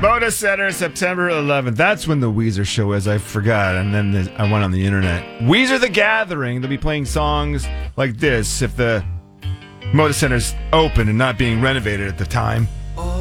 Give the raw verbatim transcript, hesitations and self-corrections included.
Moda Center, September eleventh. That's when the Weezer show is. I forgot. And then the, I went on the internet. Weezer The Gathering. They'll be playing songs like this if the Moda Center's open and not being renovated at the time.